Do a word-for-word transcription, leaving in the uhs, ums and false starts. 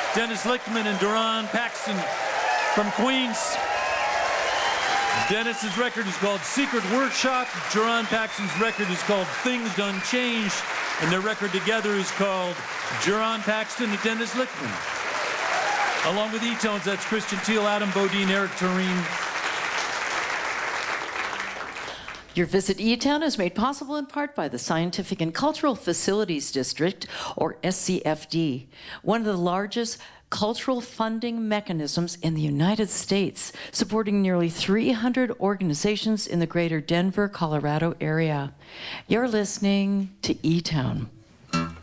Dennis Lichtman and Duran Paxton from Queens. Dennis's record is called Secret Workshop. Duran Paxton's record is called Things Done Changed. And their record together is called Duran Paxton and Dennis Lichtman. Along with E-Tones, that's Christian Teal, Adam Bodine, Eric Tureen. Your visit E-Town is made possible in part by the Scientific and Cultural Facilities District, or S C F D, one of the largest cultural funding mechanisms in the United States, supporting nearly three hundred organizations in the greater Denver, Colorado area. You're listening to E-Town.